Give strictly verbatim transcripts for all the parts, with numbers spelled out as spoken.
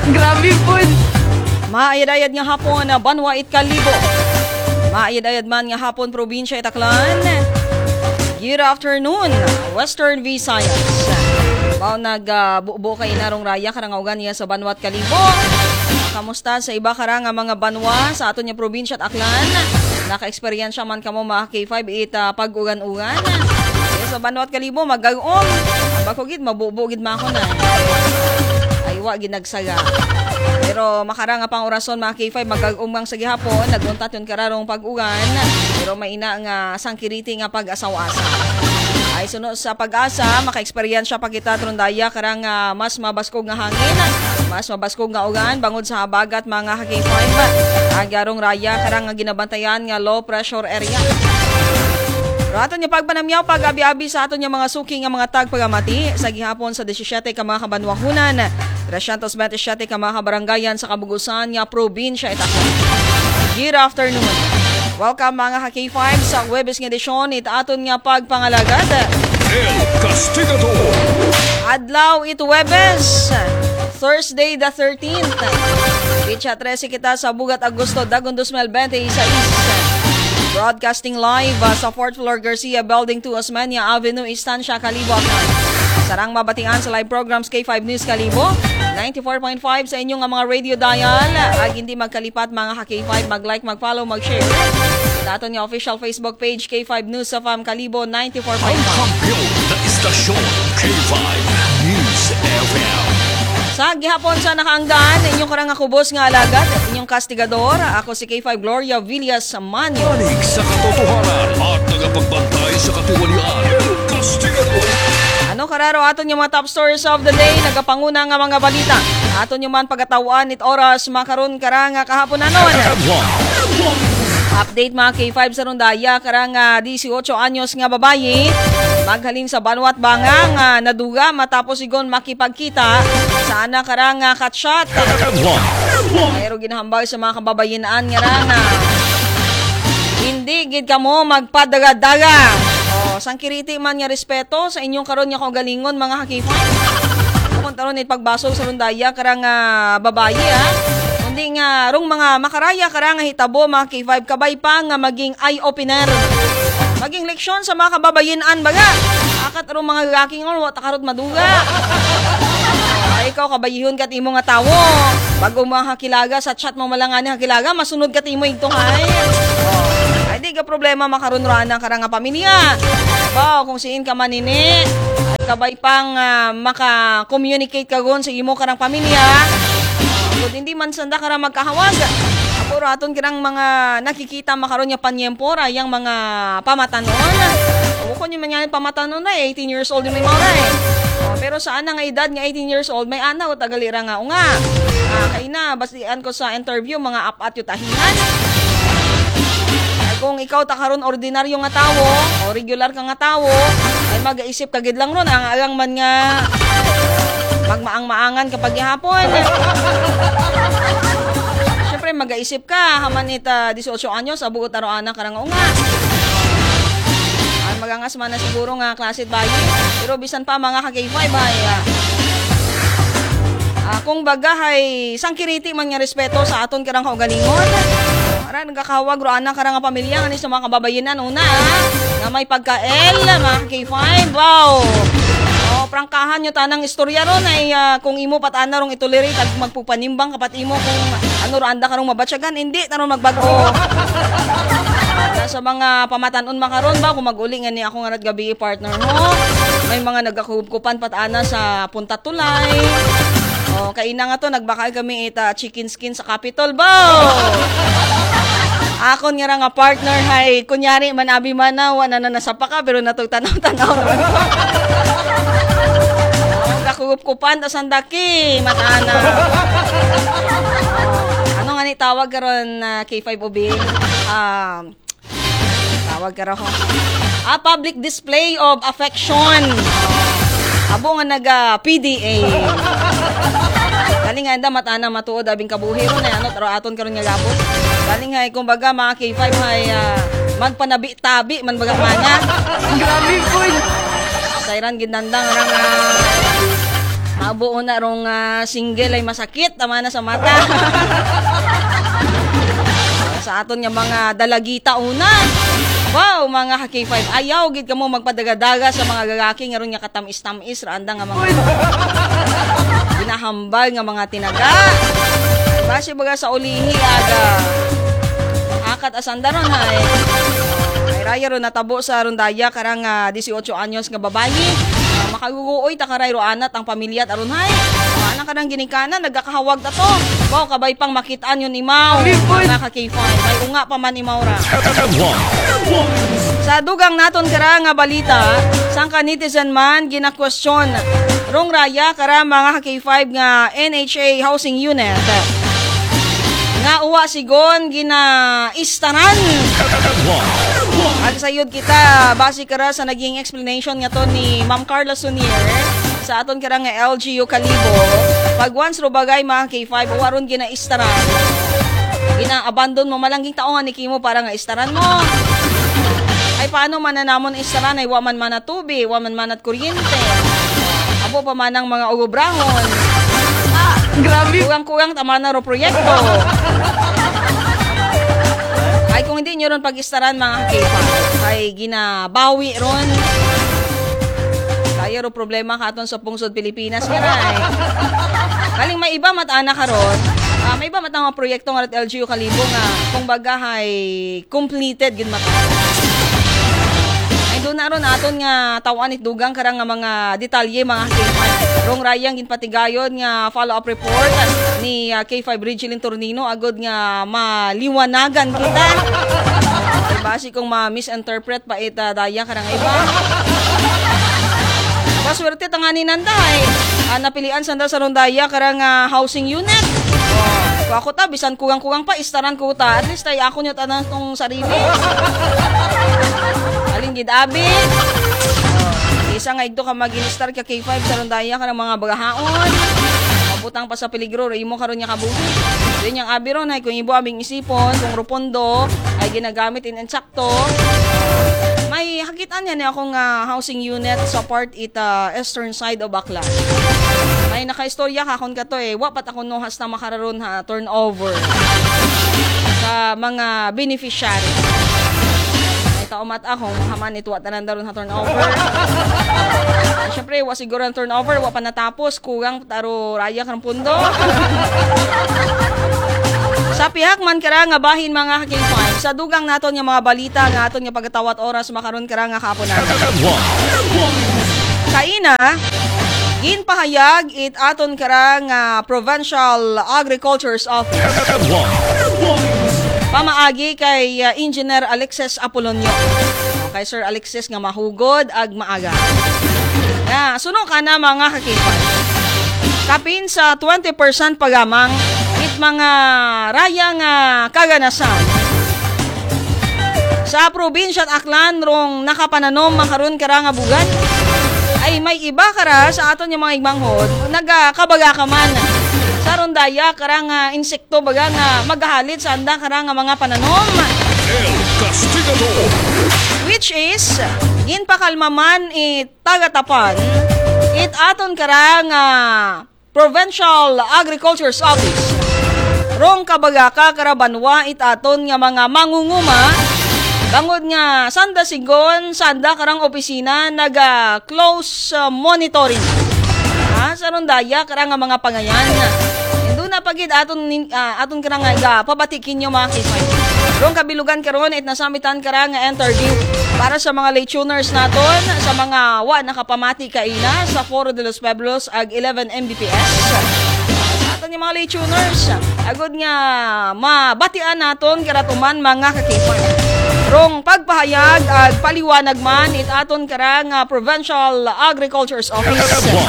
Grabe po. Maayad-ayad nga hapon na Banwa it Kalibo. Maayad-ayad man nga hapon probinsya Itaklan. Good afternoon, Western Visayas. Bao nag-bubo uh, kay narong raya karangaugan niya sa Banwa at Kalibo. Kamusta sa iba karang nga mga banwa sa aton nga probinsya at Aklan? Naka-eksperyensya man kamo mga K five it uh, pag-ugan-ugan. Sa Banwa at Kalibo magagom. Bakugid mabubugid man ako na. Ay wa ginagsaga. Pero makaranga pang orason mga K five magag-umang sa gihapon naguntat yon kararong pag-ugan pero maina nga sangkiriti nga pag-asaw-asa. Ay sunod sa pag-asa maka-eksperyensya pa kita trondaya karang uh, mas mabaskog nga hangin, mas mabaskog nga ugan bangod sa habagat mga K five. Agarong raya karang nga ginabantayan nga low pressure area. Raton niya pagpanamyaw pag-abi-abi sa aton niya mga suki nga mga tagpagamati sa gihapon sa seventeen ka mga kabanwahunan, three twenty-seven ka mga kabarangayan sa kabugusan nga probinsya Itaklan. Good afternoon. Welcome mga K five sa Huwebes nga edisyon it aton nga pagpangalagad. El Castigador. Adlaw it Huwebes, Thursday the thirteenth. Pitsa thirteen kita sa Bugat Agosto dagon twenty twenty-six. Broadcasting live uh, sa fourth floor Garcia Building two Osmeña Avenue, Estancia, Kalibo. Sarang mabatian sa live programs K five News Kalibo, ninety-four point five sa inyong mga radio dial. Ag hindi magkalipat mga K five, mag-like, mag-follow, mag-share. Sa aton yung official Facebook page K five News of um, Kalibo ninety-four point five. Ang kampiyon na istasyon K five News F M. Sa gihapon sa nakaanggan, inyong karang akubos nga alagad, inyong kastigador, ako si K five Gloria Villas Manyo. Panig sa katotohanan at nagapagbantay sa katiwalian. Castigador. Ano kararo aton yung mga top stories of the day, nagapanguna nga mga balita. Aton yung man pagatawan it oras makaron karang kahapon anon. Update mga K five sa Rondaya karang uh, eighteen anyos nga babayi maghalin sa Banwa at Bangang uh, naduga matapos igon makipagkita sa ana karang uh, katshot. Mayro ginahambal sa mga kababayenaan nga rang uh, hindi gid kamo magpadagadaga. Oh, sangkiriti man nga respeto sa inyong karon nga kaugalingon mga K five. Kung taron it pagbasog sa Rondaya karang uh, babayi ha. Hindi nga rong mga makaraya karang hitabo mga K five kabay pa nga maging eye-opener. Maging leksyon sa mga kababayenan baga. Akat rong mga gaking on wa takarot maduga. Ay ikaw kabayihon kat imo nga tawo. Bago mga hakilaga sa chat mo malangani hakilaga masunod kat imo igtong ay. Oh, ay di ka problema makaron rana karang nga pamilya. Ba kung siin ka manini at kabay pang uh, maka-communicate ka gon sa imo karang pamilya. Kung hindi man sanda kara magkahawag. Apuro aton kirang mga nakikita makaroon niya panyempora yang mga pamatanon. O kung yung manyan pamatanon na eighteen years old yung may mga eh. O, pero sa ana nga edad nga eighteen years old may ana o tagalira nga o nga. Ah, kay na basian ko sa interview mga apat yung tahingan. Ay kung ikaw takaron ordinaryo nga tawo o regular ka nga tawo ay mag-aisip kagid lang ron ang agang man nga magmaang-maangan kapag hapon. Siyempre mag-aisip ka haman ita eighteen anyos abuot araw-ana karang nga. Ang magangas man na siguro nga klasit bayi. Pero bisan pa mga K five ay uh, uh, kung bagahay sangkiriti man nga respeto sa aton karang kaugalingon. Ara nagakahawag ro ana karang nga pamilya ani sa mga kababayenan una nga may pagka-L mga K five. Wow. Oh, prangkahan nyo tanang istorya ron ay uh, kung imo patana rong itolerate at magpupanimbang kapat imo kung ano ro anda karong mabatyagan hindi taron magbago. Sa mga pamatanon makaron ba kung maguli nga ni ako nga gabi partner mo may mga nagakukupan patana sa Punta Tulay. Oh, kaina nga to nagbakay kami ita chicken skin sa Capitol ba. Akon nga nga partner hay kunyari man abi man na wala na nasapa ka pero natugtanaw-tanaw naman ko. Kakukupan tas andaki matana. Ano nga ni tawag karon na uh, K five O B? Um tawag karo ho. Ah, public display of affection. Abo nga naga P D A. Galing nga anda matana matuod abing kabuhi ron ay ano taro aton karon nga gabot. Galing hay kumbaga mga K five hay uh, man panabi-tabi man baga mana. Grabe po. Sayran ginandang rang uh, Abo na rong uh, single ay masakit, tama na sa mata. Sa aton nga mga dalagita una. Wow, mga ka-K five, ayaw gid kamo magpadagadaga sa mga gagaki nga ron nga katamis-tamis raanda nga mga ginahambal nga mga tinaga. Base baga sa ulihi aga. Akat asandaron hay. Ay raya ron natabo sa rondaya karang uh, eighteen anyos nga babayi. Makaguguoy takaray ro anat ang pamilya at aron hay. Ana ka nang ginikana nagakahawag ta to. Wow, kabay pang makitaan yun imaw. Mga ka-K five, may unga pa man imaw ra. Sa dugang naton kara nga balita, sang ka netizen man gina-question. Rong raya kara mga ka-K five nga N H A housing unit. Nga uwa sigon gina istaran. Ag sayod kita base kara sa naging explanation nga to ni Ma'am Carla Sunier sa aton kara nga L G U Kalibo. Pag once ro bagay mga K five waron gina istaran. Gina abandon mo malangging taongan ni Kimo para nga istaran mo. Ay paano man na namon istaran ay waman man na tubi, waman man at kuryente. Abo pa man ang mga ugobrahon. Ah, grabe. Kugang-kugang tama na ro proyekto. Ay kung hindi nyo ron pag-istaran mga K five, ay ginabawi ron. Kaya ro problema katon sa pungsod Pilipinas nga ay. Kaling may iba matana karon. Uh, may iba matang mga proyekto nga at L G U Kalibo nga kung baga ay completed gid mata. Ay doon na ron aton nga tawan it dugang karang nga mga detalye mga K five. Rong rayang ginpatigayon nga follow-up report ni uh, K five Regilin Tornino agod nga maliwanagan kita. Ay basi kung ma-misinterpret pa ita daya karang iba. Paswerte tanganin nanda ay uh, napilian sanda sa rondaya karang uh, housing unit. Oh, ako ta bisan kugang-kugang pa istaran ko ta. At least ay ako nyo tanan tong sarili. Aling gid abi. Isa nga ito ka mag-instar ka K five sa rondaya ka ng mga bagahaon. Mabutang pa sa peligro, imo karon niya kabuhi. Din yang abi ron ay kung ibo aming isipon, kung rupondo ay ginagamit in insakto. May hakitan yan akong uh, housing unit sa part it uh, eastern side of Baclaran. May naka-istorya kakon ka to eh. Wapat ako no hasta makararon ha turnover sa mga beneficiary. Umat akong haman ito at nandaron ha turnover. Siyempre, wa siguro ang turnover, wa pa natapos, kugang taro raya kang pundo. Sa pihak man kara nga bahin mga K five, sa dugang naton nga mga balita nga aton nga pagtawat oras makaron kara nga kaponan. Kaina, ginpahayag it aton kara nga Provincial Agriculture's Office. Pamaagi kay uh, Engineer Alexis Apolonio. Kay Sir Alexis nga mahugod ag maaga. Nga, suno ka na mga K five. Kapin sa twenty percent pagamang it mga raya nga kaganasan. Sa probinsya at Aklan rong nakapananom makaron kara nga bugan. Ay may iba kara sa aton yung mga igmanghod nagakabaga ka man. Sa rondaya karang uh, insekto baga nga maghahalit sa anda karang uh, mga pananom. El Castigador. Which is ginpakalma man it tagatapan it aton karang uh, Provincial Agriculture's Office. Rong kabaga ka karabanwa it aton nga mga mangunguma bangod nga sanda sigon sanda karang opisina naga close uh, monitoring. Ha, sa rondaya karang mga pangayan. Indo na pagid aton uh, aton karang nga pabatikin nyo mga K five. Rong kabilugan karon it nasamitan karang interview para sa mga late tuners naton sa mga wa nakapamati kaina sa Foro de los Pueblos ag eleven M B P S. Aton yung mga late tuners agod nga mabatian naton karatuman mga K five. Rong pagpahayag ag paliwanag man it aton karang uh, Provincial Agriculture's Office.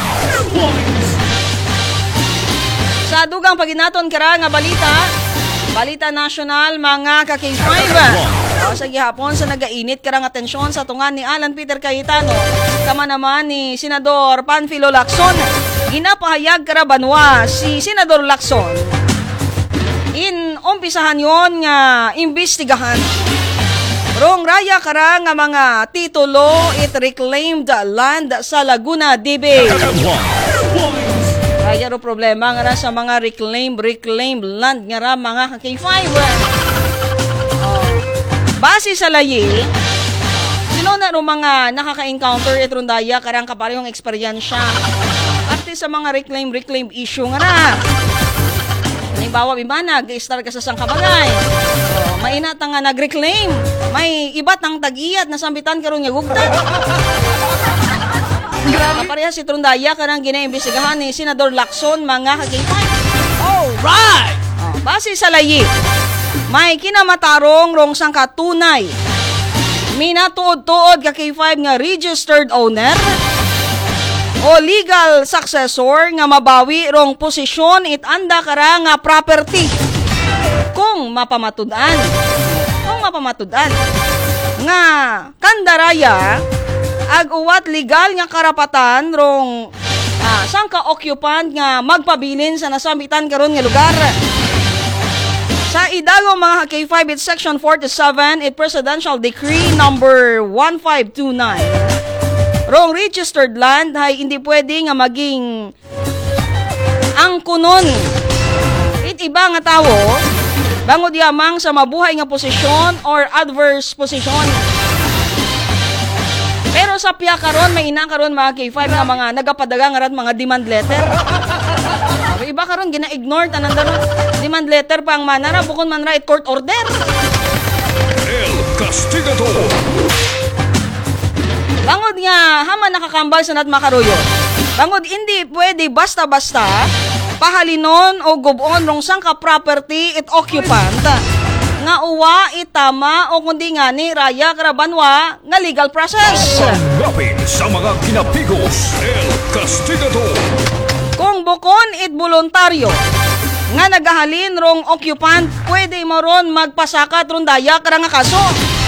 Sa dugang paginaton karang nga balita, balita national mga ka-K five. O sa gihapon sa nagainit karang atensyon sa tungan ni Alan Peter Cayetano, kama naman ni Senador Panfilo Lacson. Ginapahayag karabanwa si Senador Lacson. In umpisahan yon nga imbestigahan rong raya kara nga mga titulo it reclaimed land sa Laguna D B. Kaya ro problema nga ra sa mga reclaim, reclaim land nga ra mga ka-K five. Oh. Base sa layi, sino na ro mga nakaka-encounter itong daya karang kaparehong eksperyensya arte sa mga reclaim, reclaim issue nga ra. Halimbawa, bimana, nag-start ka sa sangkabagay. Oh, mainat nga nag-reclaim. May iba tang tag-iyat na sambitan karon nga gugtat. Kaparehas si Trundaya karang ginaimbestigahan ni Senador Lacson mga ka-K five. Alright! Oh, base sa layi, may kinamatarong rong sangkatunay. Minatuod-tuod ka-K five nga registered owner o legal successor nga mabawi rong posisyon it anda kara nga property kung mapamatudan kung mapamatudan nga kandaraya ag uwat legal nga karapatan rong ah, sangka occupant nga magpabilin sa nasambitan karon nga lugar. Sa idagong mga K five, it's section forty-seven, it Presidential Decree number one five two nine. Rong registered land ay hindi pwede nga maging ang kunon. It iba nga tawo, bangod yamang sa mabuhay nga posisyon or adverse posisyon. Pero sa piya karon may ina karon mga K five nga mga nagapadaga nga rat mga demand letter. Iba karon gina-ignore tanan daron demand letter pa ang manara bukod man ra it court order. El Castigador. Bangod nga haman nakakambal sa nat makaruyo. Bangod hindi pwede basta-basta pahalinon o gubon rong sangka property it occupant nga uwa itama o kundi nga ni raya karabanwa nga legal process. Hanapin sa mga kinapigos. El Castigador. Kung bukon it voluntaryo nga nagahalin rong occupant, pwede mo ron magpasakat ron daya kara nga kaso.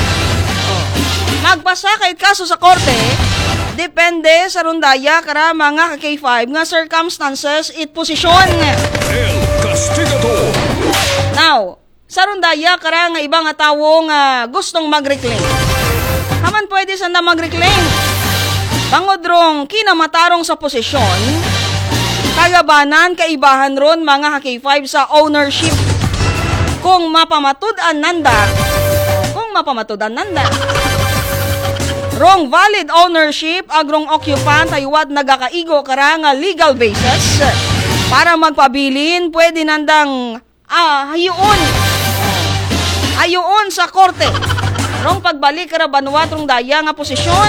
Magpasakit kaso sa korte, depende sa rondaya kara mga ka-K five nga circumstances it posisyon. El Castigador. Now, sa rondaya kara nga ibang nga tawo nga gustong mag-reclaim. Haman pwede sa na mag-reclaim. Bangod rong kinamatarong sa posisyon, kagabanan kaibahan ron mga ka-K five sa ownership. Kung mapamatud-an nanda, kung mapamatud-an nanda, rong valid ownership agrong occupant aywat nagakaigo kara nga legal basis para magpabilin pwede nandang ah, hayuon hayuon sa korte rong pagbalik kara banwat rong daya nga posisyon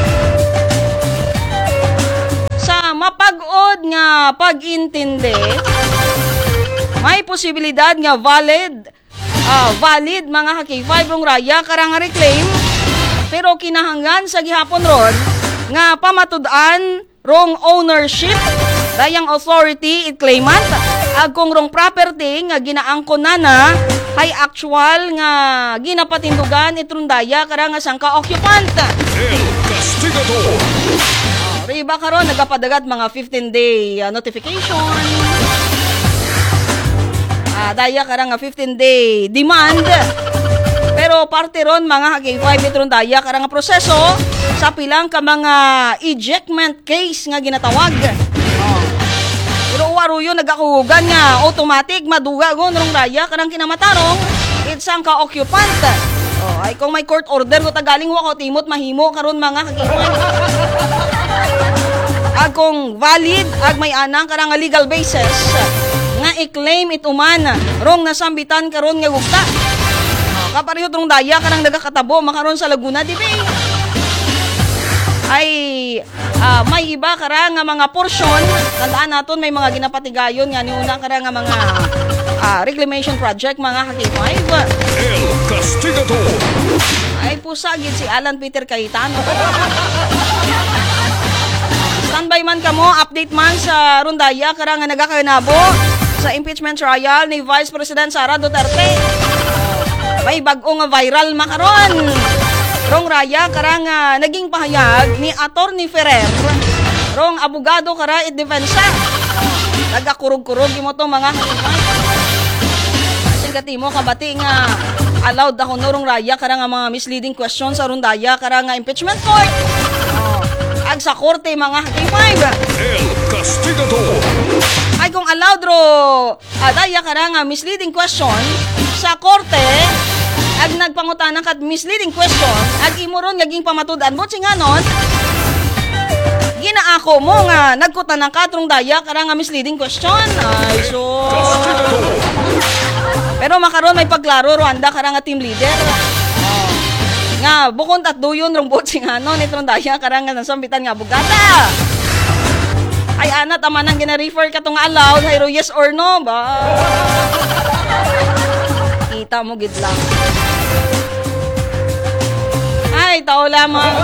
sa mapag-od nga pag-intindi may posibilidad nga valid ah, valid mga ka-K five rong raya kara nga reclaim. Pero kinahanglan sa gihapon ron nga pamatud-an rong ownership dayang authority it claimant ag kung rong property nga ginaangkon nana ay actual nga ginapatindugan itrong daya kara nga sangka occupant. El Castigador. Oh, riba karon nagapadagat mga fifteen day uh, notification. Ah, daya kara nga fifteen day demand. Pero parte ron mga K five itron daya karang proseso sa pilang ka mga ejectment case nga ginatawag. Oh. Pero uwaruyo nagakuhugan nga automatic maduga gon rong daya karang kinamatarong itsang ka occupant. Oh, ay kung may court order ko tagaling wa ko timot mahimo karon mga K five. Ag kung valid ag may anang karang legal basis nga i-claim ituman rong nasambitan karon nga gugta. Kapareho trong daya kanang nagakatabo makaron sa Laguna di ba? Ay uh, may iba kara nga mga porsyon tandaan naton may mga ginapatigayon nga ni una kara nga mga uh, reclamation project mga K five. El Castigador. Ay pusa gid si Alan Peter Cayetano. Standby man kamo update man sa rondaya kara nga nagakanabo sa impeachment trial ni Vice President Sara Duterte. May bag-o nga viral makaron. Rong raya karang uh, naging pahayag ni Attorney Ferrer. Rong abogado kara it defensa. Nagakurog-kurog mo to mga kapatid. Sigati mo kabati nga allowed ako no rong raya karang mga misleading questions sa rondaya karang impeachment court. Oh, ag sa korte mga K five. El Castigador. kung allowed ro adaya kara nga misleading question sa korte ag nagpangutana kat misleading question ag imuron ngaging pamatud-an mo singanon ginaako mo nga nagkutan ng katrong daya kara nga misleading question ay so pero makaron may paglaro ro anda kara nga team leader oh. Nga bukod at duyon rong botsing ano nitrong daya kara nga nasambitan nga bugata ay ana tama nang gina-refer ka tong allowed hayro yes or no ba kita mo gid lang ay tao lamang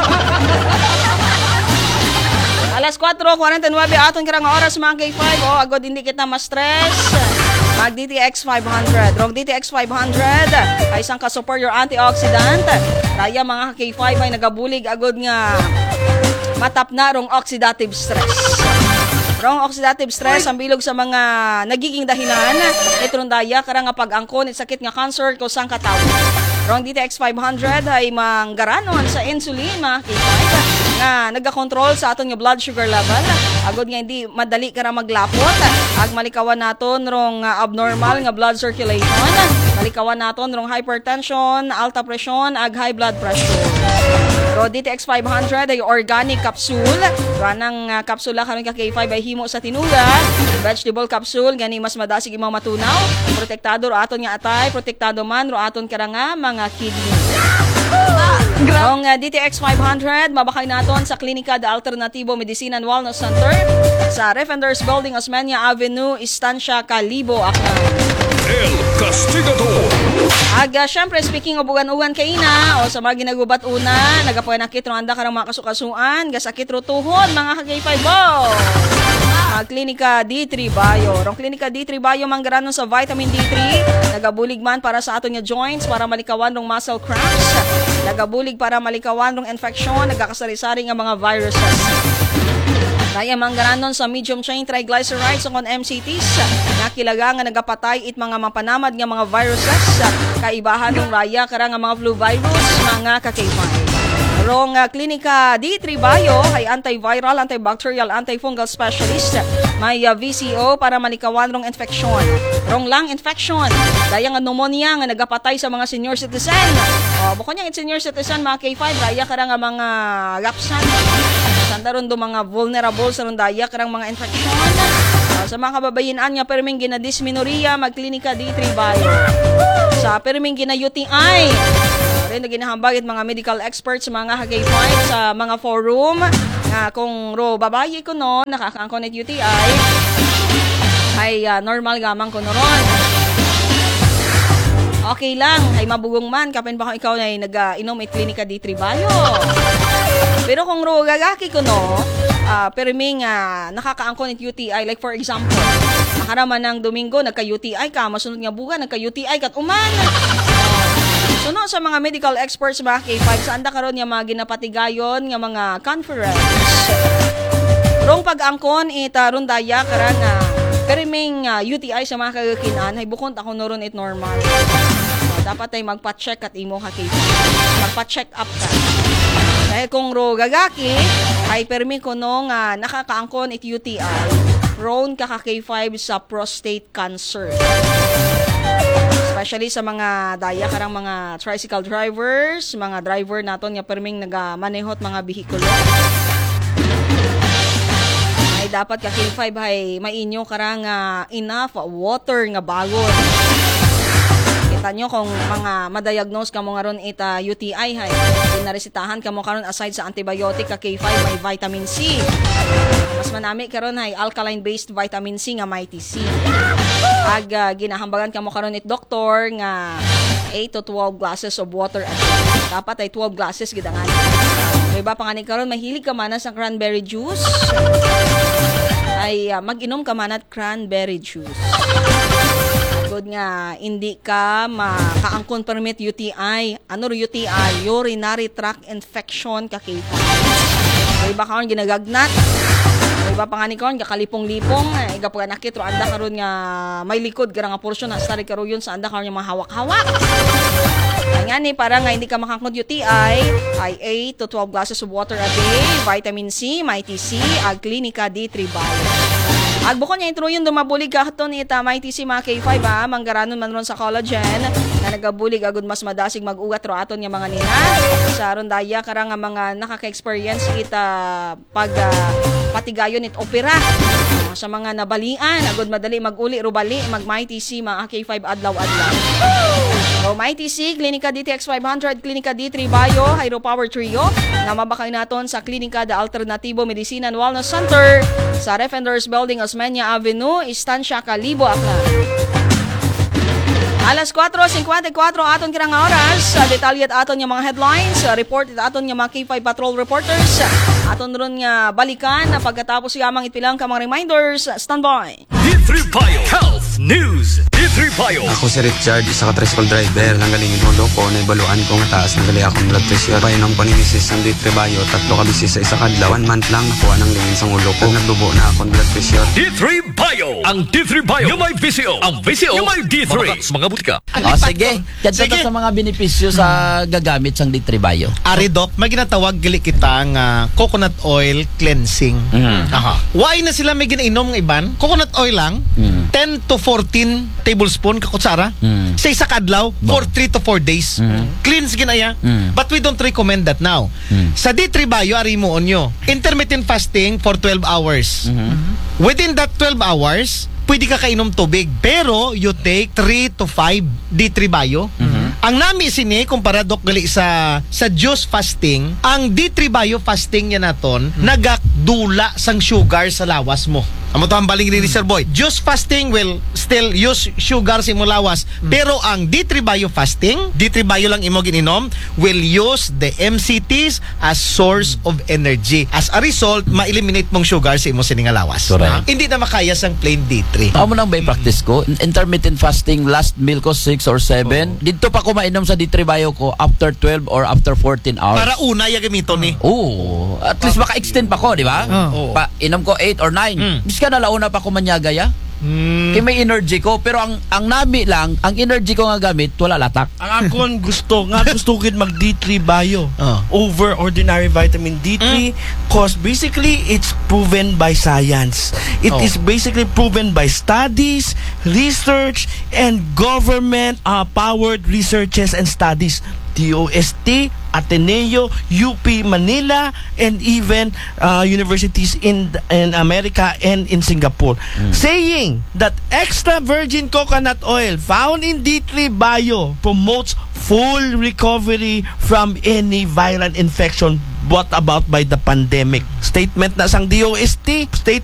alas four forty-nine aton kira nga oras mga K five o agod hindi kita ma-stress mag D T X five hundred rong D T X five hundred ay isang ka-superior antioxidant kaya mga K five ay nagabulig agod nga matap na rong oxidative stress rong oxidative stress ang bilog sa mga nagiging dahilan itron daya kara nga pag-angkon it sakit nga cancer ko sang katawo rong D T X five hundred ay manggaranon sa insulin mga K five nga nagakontrol sa aton nga blood sugar level agod nga hindi madali kara maglapot ag malikawan naton rong uh, abnormal nga blood circulation malikawan naton rong hypertension alta presyon ag high blood pressure ro D T X five hundred ay organic capsule ranang uh, kapsula karon ka K five ay himo sa tinuga vegetable capsule gani mas madasig imong matunaw protektado ro aton nga atay protektado man ro aton kara nga mga kidney Ang uh, D T X five hundred, mabakay naton sa Klinika de Alternativo Medicina and Wellness Center sa Defenders Building, Osmeña Avenue, Estancia, Calibo, Aklan. El Castigador. Aga, syempre, speaking of ugan-ugan kaina, o sa mga ginagubat una, nagapanakit ro anda karang mga kasukasuan, gasakit ro tuhod, mga K five bo. Uh, Klinika D three Bio. Rong Klinika D three Bio manggaranon sa vitamin D three, nagabulig man para sa aton nga joints para malikawan rong muscle cramps, nagabulig para malikawan rong infection, nagakasari-sari nga mga viruses. Kaya manggaranon sa medium chain triglycerides o kon M C Ts, nakilaga nga nagapatay it mga mapanamad nga mga viruses, kaibahan ng raya kara nga mga flu virus, mga K five. Rong uh, Klinika D three Bio ay antiviral, antibacterial, antifungal specialist. May uh, V C O para malikawan rong infeksyon. Rong lung infection, daya nga pneumonia nga nagapatay sa mga senior citizen. O, bukod niya senior citizen, mga K five, daya kara nga mga lapsan. Sanda ron do mga vulnerable sa ron daya karang mga infeksyon. Uh, sa mga kababayinan nga perming gina dysmenorrhea, mag Klinika D three Bio. Sa perming gina U T I, rin na ginahambagit mga medical experts sa mga K five sa mga forum nga kung ro babayi ko no nakakaangkon it U T I ay uh, normal gamang ko no ron okay lang ay mabugong man kapin ba kung ikaw na nag-inom it Klinika D three Bio pero kung ro gagaki ko no uh, perming uh, nakakaangkon it U T I like for example nakaraman ng Domingo nagka-U T I ka masunod nga buga nagka-U T I kat uman. Suno sa mga medical experts mga K five, saan da karon nga mga ginapatigayon nga mga conference. Rong pag-angkon ita ron daya kara nga periming uh, U T I sa mga kagakinan ay bukod ako noron it normal. So, dapat ay magpa-check at imo ka K five. Magpa-check up ka. Dahil kung ro gagaki ay permi ko no nga nakakaangkon it U T I, prone ka ka K five sa prostate cancer. Especially sa mga daya karang mga tricycle drivers, mga driver naton nga perming nagamanehot mga bihikulo. Ay dapat ka K five ay mainyo karang uh, enough water nga bagon. Kita nyo kung mga madiagnose ka mo nga ron ita U T I hay. Pinaresitahan ka mo karon aside sa antibiotic ka K five may vitamin C. Mas manami karon hay alkaline based vitamin C nga may T C. Ag uh, ginahambagan ka mo karon it doktor nga eight to twelve glasses of water a day. Dapat ay twelve glasses gidangan. May ba pangani karon mahilig ka man sa cranberry juice? Ay uh, mag-inom ka man at cranberry juice. Good nga hindi ka makaangkon permit U T I. Ano ro U T I? Urinary tract infection ka K five. May ba karon ginagagnat? Iba pa nga ni kon kakalipong-lipong eh gapo nakit ro anda karon nga may likod gara nga porsyon na stari karo yun sa anda karon nga mga hawak-hawak. Nga ni para nga hindi ka makakod U T I ay eight to twelve glasses of water a day, vitamin C, may T C, ag Klinika D three Bio. Agbukon niya intro yun dumabulig kahton ita may T C mga K five ha, manggaranon man ron sa collagen na nagabulig agud mas madasig mag-ugat ro aton nga mga nina. Sa aron daya karang nga mga nakaka-experience kita pag uh, patigayon it opera. Uh, sa mga nabalian agud madali mag-uli ro bali mag may T C mga K five adlaw-adlaw. So may T C Klinika D T X five hundred, Klinika D three Bio, Hydropower Trio nga mabakay naton sa Klinika de Alternativo Medicina and Wellness Center sa Defenders Building, Osmeña Avenue, Estancia, Calibo, Aklan. Alas four fifty-four aton kirang nga oras. Sa detalye at aton nga mga headlines, report at aton nga mga K five Patrol reporters. Aton ron nga balikan na pagkatapos yamang itpilang ka mga reminders. Standby. D three Bio Health News. D three Bio. Ako si Richard, isa ka tricycle driver. Nanggalingin mo ko, naibaluan ko nga taas nagali akong blood pressure. Painom ko ni misis ng D three Bio, tatlo ka bisis sa isa kadlaw. One month lang nakuha ng lingin sa ulo ko. Nagdubo na akong blood pressure. D three Bio. Ang D three Bio. Yung may V C O. Ang V C O. Yung may D three. Mga, mga butika. O sige, yan sa sa mga benepisyo sa gagamit sang D three Bio. Ari Doc, may ginatawag gali kita nga coconut oil cleansing. Mm. Aha. Why na sila may ginainom ng iban? Coconut oil lang, Mm. ten to fourteen tablespoon kakutsara. Mm. Sa isa kadlaw for three to four days. Mm. Cleanse ginaya. Mm. But we don't recommend that now. Mm. Sa D three Bio, ari mo onyo. Intermittent fasting for twelve hours. Mm-hmm. Within that twelve hours, pwede ka kainom tubig. Pero you take three to five D three Bio. Mm-hmm. Ang nami sini kumpara dok gali sa sa juice fasting, ang D three Bio fasting niya naton hmm. nagakdula sang sugar sa lawas mo. Amo to ang baling ni Sir Boy. Juice fasting will still use sugar sa imong lawas, hmm. pero ang D three Bio fasting, D three Bio lang imo gininom, will use the M C Ts as source hmm. of energy. As a result, ma-eliminate mong sugar sa imong sining lawas. Correct. Hindi na makaya sang plain D three. Amo nang bay practice ko. Intermittent fasting, last meal ko six or seven. Oh. Dito pa ko mainom sa D three Bio ko after twelve or after fourteen hours. Para una ya gamito ni. Oo. At least maka-extend pa ko, di ba? Oh. Pa, inom ko eight or nine. Mm. Bis ka na launa pa ko manyaga ya. Mm. Kaya may energy ko. Pero ang ang nami lang, ang energy ko nga gamit, wala latak. Ang akon gusto nga gusto ko mag D three Bio Oh. over ordinary vitamin D three cause basically it's proven by science. It Oh. is basically proven by studies, research, and government uh, powered researches and studies. D O S T, Ateneo, U P Manila, and even uh, universities in in America and in Singapore, mm. saying that extra virgin coconut oil found in D three Bio promotes full recovery from any viral infection brought about by the pandemic. Statement na sang D O S T, state